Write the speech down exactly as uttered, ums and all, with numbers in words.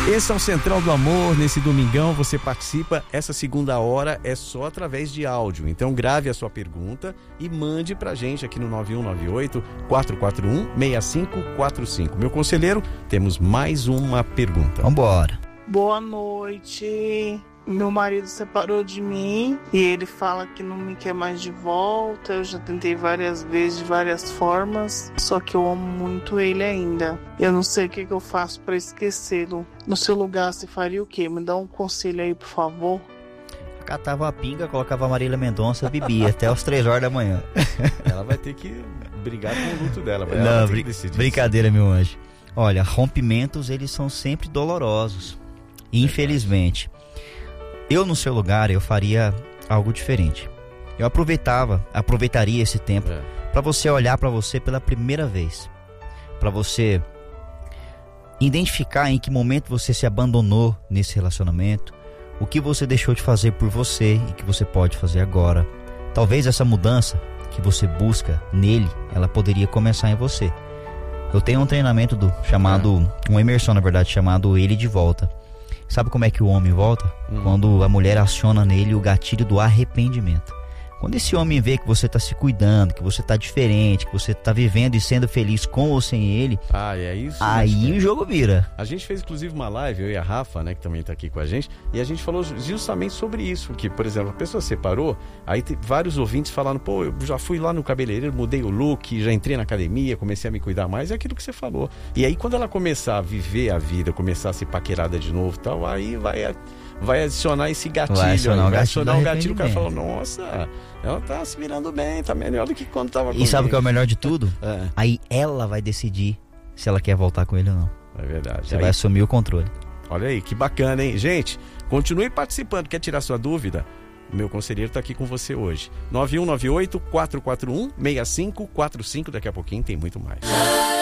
Esse é o Central do Amor. Nesse domingão você participa. Essa segunda hora é só através de áudio. Então grave a sua pergunta e mande pra gente aqui no nove um nove oito, quatro quatro um, seis cinco quatro cinco. Meu conselheiro, temos mais uma pergunta. Vambora. Boa noite. Meu marido separou de mim e ele fala que não me quer mais de volta. Eu já tentei várias vezes, de várias formas, só que eu amo muito ele ainda. Eu não sei o que, que eu faço pra esquecê-lo. No seu lugar, você faria o quê? Me dá um conselho aí, por favor. Catava a pinga, colocava a Marília Mendonça, bebia até as três horas da manhã. Ela vai ter que brigar com o luto dela. Ela não, vai ter brin- que decidir brincadeira, isso. Meu anjo. Olha, rompimentos, eles são sempre dolorosos. Infelizmente. Eu, no seu lugar, eu faria algo diferente. Eu aproveitava, aproveitaria esse tempo é. para você olhar para você pela primeira vez. Para você identificar em que momento você se abandonou nesse relacionamento. O que você deixou de fazer por você e que você pode fazer agora. Talvez essa mudança que você busca nele, ela poderia começar em você. Eu tenho um treinamento do, chamado, é. uma imersão na verdade, chamado Ele de Volta. Sabe como é que o homem volta? Hum. Quando a mulher aciona nele o gatilho do arrependimento. Quando esse homem vê que você está se cuidando, que você está diferente, que você está vivendo e sendo feliz com ou sem ele, ah, é isso, aí né? O jogo vira. A gente fez inclusive uma live, eu e a Rafa, né, que também está aqui com a gente, e a gente falou justamente sobre isso, que, por exemplo, a pessoa separou, aí tem vários ouvintes falando, pô, eu já fui lá no cabeleireiro, mudei o look, já entrei na academia, comecei a me cuidar mais, é aquilo que você falou. E aí quando ela começar a viver a vida, começar a ser paquerada de novo e tal, aí vai... vai adicionar esse gatilho, vai adicionar, aí, o, vai gatilho adicionar o gatilho, o cara fala, nossa, ela tá se virando bem, tá melhor do que quando tava comigo. E sabe o que é o melhor de tudo? É. Aí ela vai decidir se ela quer voltar com ele ou não. É verdade. Você aí, vai assumir o controle. Olha aí, que bacana, hein? Gente, continue participando, quer tirar sua dúvida? Meu conselheiro tá aqui com você hoje. nove um nove oito, quatro quatro um, seis cinco quatro cinco, daqui a pouquinho tem muito mais.